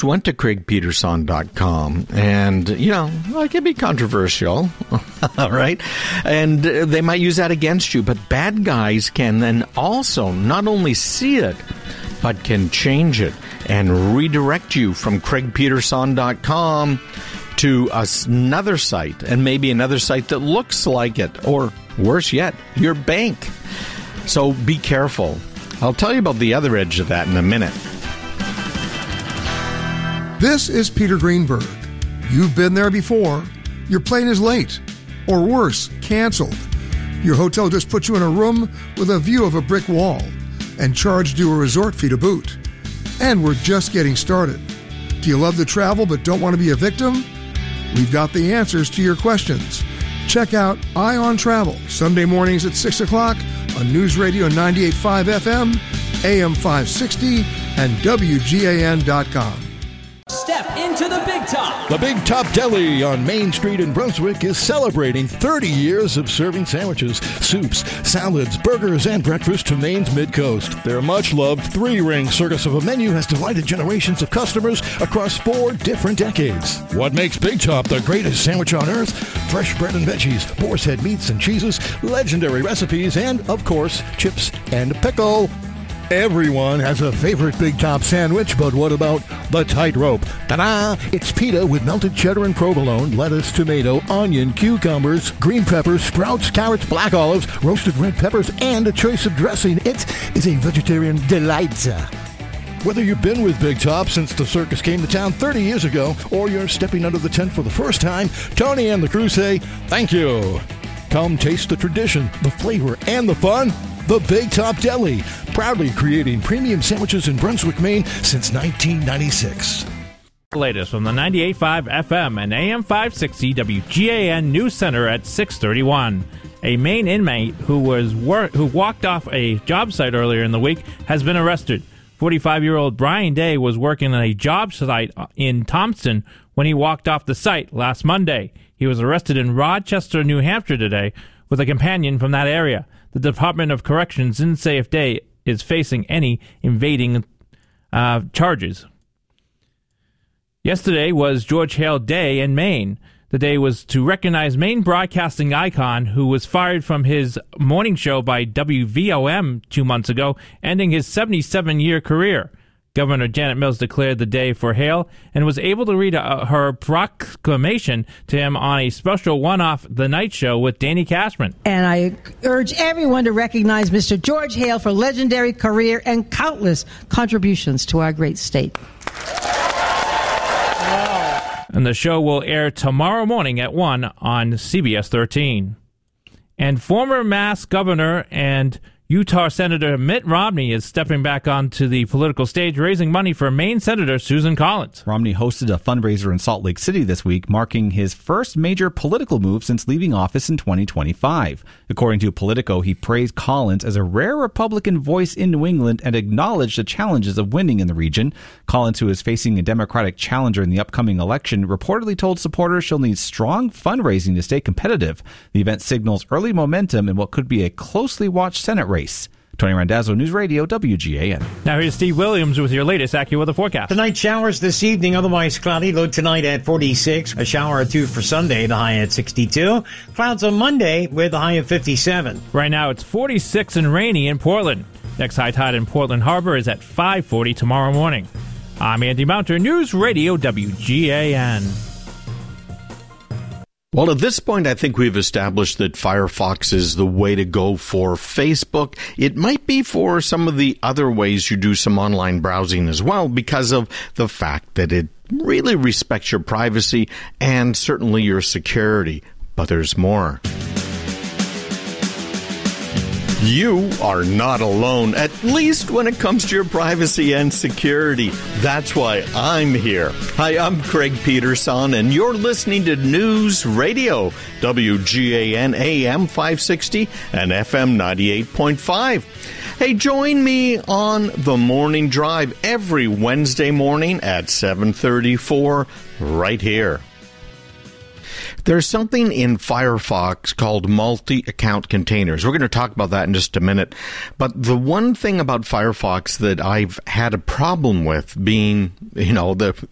just went to CraigPeterson.com, and, it can be controversial, all right? And they might use that against you, but bad guys can then also not only see it, but can change it and redirect you from CraigPeterson.com to another site, and maybe another site that looks like it, or worse yet, your bank. So be careful. I'll tell you about the other edge of that in a minute. This is Peter Greenberg. You've been there before. Your plane is late, or worse, canceled. Your hotel just put you in a room with a view of a brick wall and charged you a resort fee to boot. And we're just getting started. Do you love to travel but don't want to be a victim? We've got the answers to your questions. Check out Eye on Travel, Sunday mornings at 6 o'clock on News Radio 98.5 FM, AM 560, and WGAN.com. Step into the Big Top. The Big Top Deli on Main Street in Brunswick is celebrating 30 years of serving sandwiches, soups, salads, burgers, and breakfast to Maine's Mid-Coast. Their much-loved three-ring circus of a menu has delighted generations of customers across 4 different decades. What makes Big Top the greatest sandwich on earth? Fresh bread and veggies, boar's head meats and cheeses, legendary recipes, and, of course, chips and pickle. Everyone has a favorite Big Top sandwich, but what about the tightrope? Ta-da! It's pita with melted cheddar and provolone, lettuce, tomato, onion, cucumbers, green peppers, sprouts, carrots, black olives, roasted red peppers, and a choice of dressing. It is a vegetarian delight. Whether you've been with Big Top since the circus came to town 30 years ago, or you're stepping under the tent for the first time, Tony and the crew say, thank you. Come taste the tradition, the flavor, and the fun. The Big Top Deli, proudly creating premium sandwiches in Brunswick, Maine since 1996. Latest from the 98.5 FM and AM 560 WGAN News Center at 6:31. A Maine inmate who walked off a job site earlier in the week has been arrested. 45-year-old Brian Day was working on a job site in Thompson when he walked off the site last Monday. He was arrested in Rochester, New Hampshire today with a companion from that area. The Department of Corrections didn't say if Day is facing any invading charges. Yesterday was George Hale Day in Maine. The day was to recognize Maine broadcasting icon who was fired from his morning show by WVOM 2 months ago, ending his 77-year career. Governor Janet Mills declared the day for Hale and was able to read her proclamation to him on a special one-off The Night Show with Danny Cashman. And I urge everyone to recognize Mr. George Hale for legendary career and countless contributions to our great state. And the show will air tomorrow morning at 1 on CBS 13. And former Mass Governor and Utah Senator Mitt Romney is stepping back onto the political stage, raising money for Maine Senator Susan Collins. Romney hosted a fundraiser in Salt Lake City this week, marking his first major political move since leaving office in 2025. According to Politico, he praised Collins as a rare Republican voice in New England and acknowledged the challenges of winning in the region. Collins, who is facing a Democratic challenger in the upcoming election, reportedly told supporters she'll need strong fundraising to stay competitive. The event signals early momentum in what could be a closely watched Senate race. Tony Randazzo, News Radio, WGAN. Now here's Steve Williams with your latest AccuWeather forecast. Tonight showers this evening, otherwise cloudy. Low tonight at 46. A shower or two for Sunday, the high at 62. Clouds on Monday with a high of 57. Right now it's 46 and rainy in Portland. Next high tide in Portland Harbor is at 5:40 tomorrow morning. I'm Andy Mounter, News Radio, WGAN. Well, at this point, I think we've established that Firefox is the way to go for Facebook. It might be for some of the other ways you do some online browsing as well, because of the fact that it really respects your privacy and certainly your security. But there's more. You are not alone, at least when it comes to your privacy and security. That's why I'm here. Hi, I'm Craig Peterson, and you're listening to News Radio, WGAN AM 560 and FM 98.5. Hey, join me on The Morning Drive every Wednesday morning at 7:34 right here. There's something in Firefox called multi-account containers. We're going to talk about that in just a minute. But the one thing about Firefox that I've had a problem with being, the